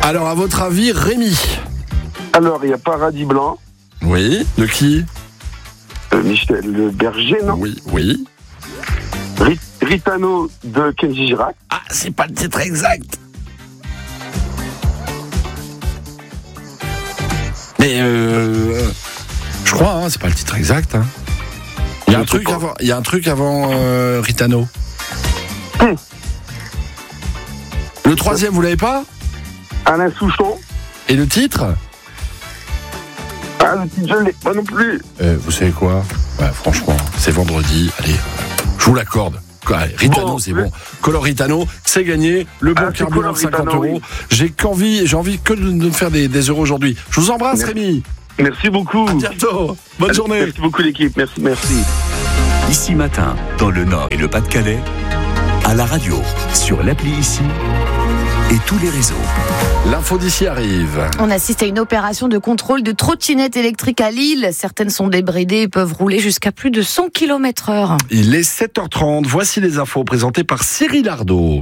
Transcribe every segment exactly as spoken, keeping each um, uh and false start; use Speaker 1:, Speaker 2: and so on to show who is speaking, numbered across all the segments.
Speaker 1: Alors, à votre avis, Rémi?
Speaker 2: Alors, il y a Paradis Blanc.
Speaker 1: Oui. De qui?
Speaker 2: euh, Michel le Berger, non?
Speaker 1: Oui, oui.
Speaker 2: Rit- Ritano de Kenji Girac.
Speaker 1: Ah, c'est pas le titre exact. Mais euh, je crois, hein, c'est pas le titre exact. Hein. Il y a un truc avant, il y a un truc avant euh, Ritano.
Speaker 2: Hum.
Speaker 1: Le troisième, vous l'avez pas?
Speaker 2: Alain Souchon.
Speaker 1: Et le titre?
Speaker 2: Ah, le titre, je l'ai pas non plus.
Speaker 1: euh, Vous savez quoi? Ouais, franchement, c'est vendredi. Allez, je vous l'accorde. Allez, Ritano, bon, c'est bon. Color Ritano, c'est gagné. Le bon
Speaker 2: ah,
Speaker 1: carburant de cinquante
Speaker 2: Ritano,
Speaker 1: euros.
Speaker 2: Oui.
Speaker 1: J'ai qu'envie, j'ai envie que de me faire des, des euros aujourd'hui. Je vous embrasse,
Speaker 2: Merci.
Speaker 1: Rémi.
Speaker 2: Merci beaucoup.
Speaker 1: À bientôt. Bonne
Speaker 2: Allez,
Speaker 1: journée.
Speaker 2: Merci beaucoup, l'équipe. Merci, merci.
Speaker 3: Ici Matin, dans le Nord et le Pas-de-Calais, à la radio, sur l'appli Ici et tous les réseaux.
Speaker 1: L'info d'ici arrive.
Speaker 4: On assiste à une opération de contrôle de trottinettes électriques à Lille. Certaines sont débridées et peuvent rouler jusqu'à plus de cent kilomètres heure.
Speaker 1: Il est sept heures trente. Voici les infos présentées par Cyril Ardo.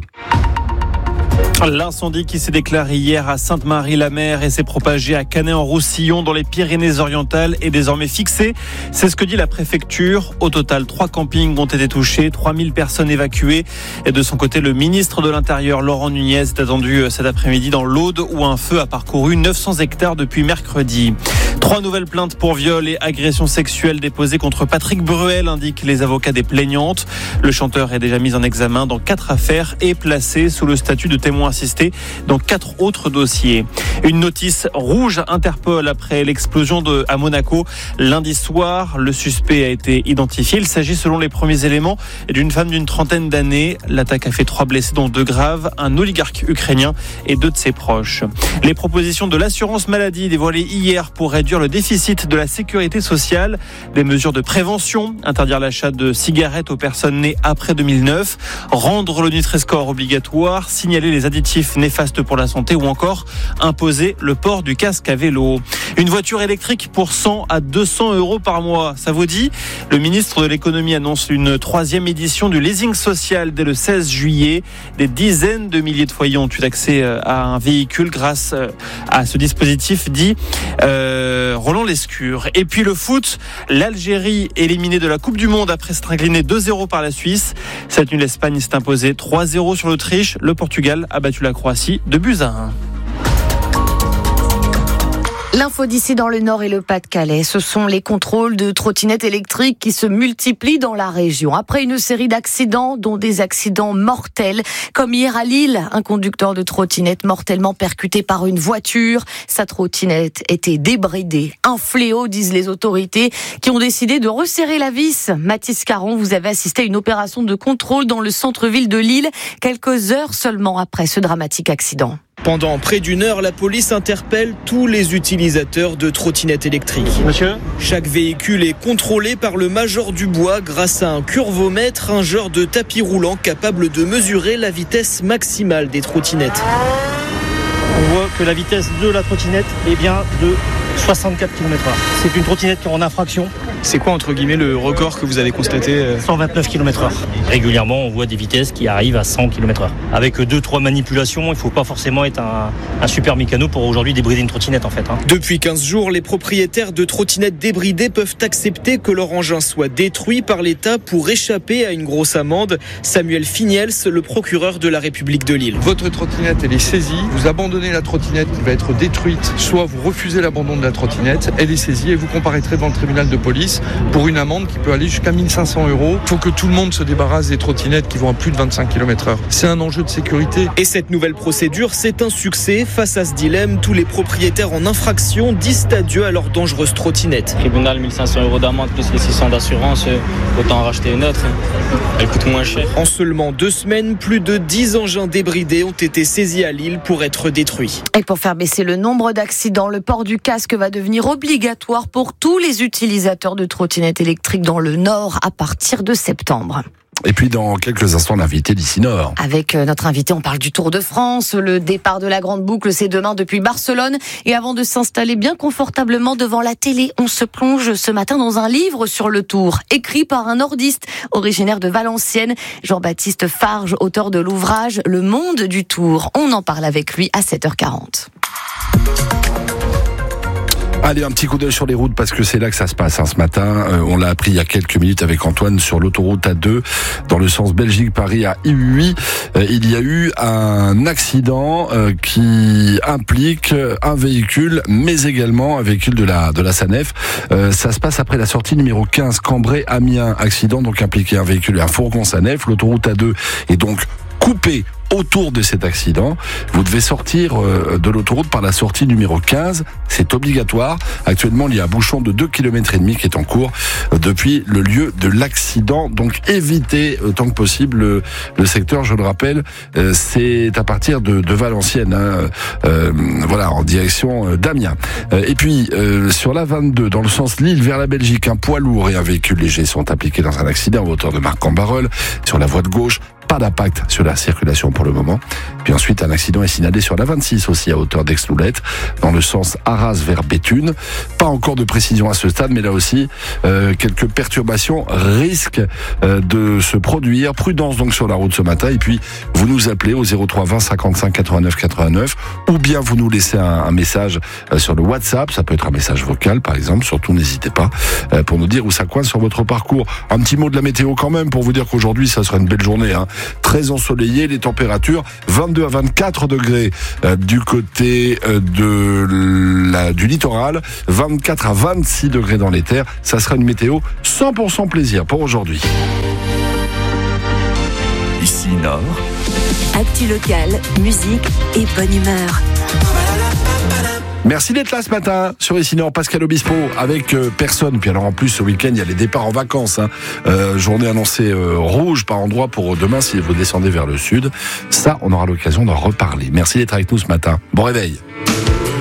Speaker 5: L'incendie qui s'est déclaré hier à Sainte-Marie-la-Mer et s'est propagé à Canet-en-Roussillon dans les Pyrénées-Orientales est désormais fixé. C'est ce que dit la préfecture. Au total, trois campings ont été touchés, trois mille personnes évacuées. Et de son côté, le ministre de l'Intérieur, Laurent Nunez, est attendu cet après-midi dans l'Aude où un feu a parcouru neuf cents hectares depuis mercredi. Trois nouvelles plaintes pour viol et agression sexuelle déposées contre Patrick Bruel, indiquent les avocats des plaignantes. Le chanteur est déjà mis en examen dans quatre affaires et placé sous le statut de témoin assisté dans quatre autres dossiers. Une notice rouge Interpol après l'explosion de, à Monaco lundi soir. Le suspect a été identifié. Il s'agit selon les premiers éléments d'une femme d'une trentaine d'années. L'attaque a fait trois blessés dont deux graves, un oligarque ukrainien et deux de ses proches. Les propositions de l'assurance maladie dévoilées hier pour réduire le déficit de la sécurité sociale. Des mesures de prévention, interdire l'achat de cigarettes aux personnes nées après deux mille neuf, rendre le Nutri-Score obligatoire, signaler les additifs néfastes pour la santé ou encore imposer le port du casque à vélo. Une voiture électrique pour cent à deux cents euros par mois, ça vous dit? Le ministre de l'économie annonce une troisième édition du leasing social dès le seize juillet. Des dizaines de milliers de foyers ont eu accès à un véhicule grâce à ce dispositif dit euh, Roland Lescure. Et puis le foot, l'Algérie éliminée de la Coupe du Monde après s'être inclinée deux zéro par la Suisse. Cette nuit, l'Espagne s'est imposée trois zéro sur l'Autriche. Le Portugal a battu la Croatie de buts à un.
Speaker 4: L'info d'ici dans le Nord et le Pas-de-Calais, ce sont les contrôles de trottinettes électriques qui se multiplient dans la région. Après une série d'accidents, dont des accidents mortels, comme hier à Lille, un conducteur de trottinette mortellement percuté par une voiture. Sa trottinette était débridée. Un fléau, disent les autorités, qui ont décidé de resserrer la vis. Mathis Caron, vous avez assisté à une opération de contrôle dans le centre-ville de Lille, quelques heures seulement après ce dramatique accident.
Speaker 6: Pendant près d'une heure, la police interpelle tous les utilisateurs de trottinettes électriques.
Speaker 5: Monsieur ?
Speaker 6: Chaque véhicule est contrôlé par le major du bois grâce à un curvomètre, un genre de tapis roulant capable de mesurer la vitesse maximale des trottinettes.
Speaker 7: On voit que la vitesse de la trottinette est bien de soixante-quatre kilomètres heure. C'est une trottinette qui est en infraction.
Speaker 6: C'est quoi entre guillemets le record que vous avez constaté?
Speaker 7: cent vingt-neuf kilomètres heure. Régulièrement, on voit des vitesses qui arrivent à cent kilomètres heure. Avec deux trois manipulations, il ne faut pas forcément être un, un super mécano pour aujourd'hui débrider une trottinette en fait. Hein.
Speaker 6: Depuis quinze jours, les propriétaires de trottinettes débridées peuvent accepter que leur engin soit détruit par l'État pour échapper à une grosse amende. Samuel Fignels, le procureur de la République de Lille.
Speaker 8: Votre trottinette, elle est saisie. Vous abandonnez la trottinette qui va être détruite. Soit vous refusez l'abandon de la trottinette, elle est saisie et vous comparaîtrez devant le tribunal de police pour une amende qui peut aller jusqu'à mille cinq cents euros. Il faut que tout le monde se débarrasse des trottinettes qui vont à plus de vingt-cinq kilomètres heure. C'est un enjeu de sécurité.
Speaker 6: Et cette nouvelle procédure, c'est un succès. Face à ce dilemme, tous les propriétaires en infraction disent adieu à leurs dangereuses trottinettes.
Speaker 9: Tribunal, mille cinq cents euros d'amende plus les six cents d'assurance, autant en racheter une autre. Elle coûte moins cher.
Speaker 6: En seulement deux semaines, plus de dix engins débridés ont été saisis à Lille pour être détruits.
Speaker 4: Et pour faire baisser le nombre d'accidents, le port du casque va devenir obligatoire pour tous les utilisateurs de trottinettes électriques dans le Nord à partir de septembre.
Speaker 1: Et puis dans quelques instants, l'invité d'ici Nord.
Speaker 4: Avec notre invité, on parle du Tour de France. Le départ de la Grande Boucle, c'est demain depuis Barcelone. Et avant de s'installer bien confortablement devant la télé, on se plonge ce matin dans un livre sur le Tour, écrit par un nordiste originaire de Valenciennes, Jean-Baptiste Farge, auteur de l'ouvrage Le Monde du Tour. On en parle avec lui à sept heures quarante.
Speaker 1: Allez, un petit coup d'œil sur les routes parce que c'est là que ça se passe hein, ce matin. Euh, on l'a appris il y a quelques minutes avec Antoine sur l'autoroute A deux dans le sens Belgique-Paris à I huit. Euh, il y a eu un accident euh, qui implique un véhicule, mais également un véhicule de la de la SANEF. Euh, ça se passe après la sortie numéro quinze Cambrai-Amiens. Accident donc impliqué un véhicule et un fourgon SANEF. L'autoroute A deux est donc coupée autour de cet accident. Vous devez sortir de l'autoroute par la sortie numéro quinze. C'est obligatoire. Actuellement, il y a un bouchon de deux kilomètres et demi qui est en cours depuis le lieu de l'accident. Donc, évitez autant que possible le, le secteur. Je le rappelle, c'est à partir de, de Valenciennes, hein, euh, voilà, en direction d'Amiens. Et puis, euh, sur la vingt-deux, dans le sens Lille vers la Belgique, un poids lourd et un véhicule léger sont impliqués dans un accident à hauteur de Marc-en-Barœul. Sur la voie de gauche, pas d'impact sur la circulation pour le moment. Puis ensuite, un accident est signalé sur la vingt-six aussi à hauteur d'Aix-Loulette, dans le sens Arras vers Béthune. Pas encore de précision à ce stade, mais là aussi, euh, quelques perturbations risquent euh, de se produire. Prudence donc sur la route ce matin. Et puis, vous nous appelez au zéro trois vingt cinquante-cinq quatre-vingt-neuf quatre-vingt-neuf ou bien vous nous laissez un, un message euh, sur le WhatsApp. Ça peut être un message vocal, par exemple. Surtout, n'hésitez pas euh, pour nous dire où ça coince sur votre parcours. Un petit mot de la météo quand même pour vous dire qu'aujourd'hui, ça sera une belle journée, hein. Très ensoleillé, les températures vingt-deux à vingt-quatre degrés euh, du côté euh, de la, du littoral, vingt-quatre à vingt-six degrés dans les terres. Ça sera une météo cent pour cent plaisir pour aujourd'hui.
Speaker 3: Ici Nord.
Speaker 10: Actu locale, musique et bonne humeur.
Speaker 1: Merci d'être là ce matin sur Ici Nord, Pascal Obispo avec euh, personne. Puis alors en plus ce week-end il y a les départs en vacances, hein. euh, journée annoncée euh, rouge par endroit pour demain si vous descendez vers le sud. Ça on aura l'occasion d'en reparler. Merci d'être avec nous ce matin. Bon réveil.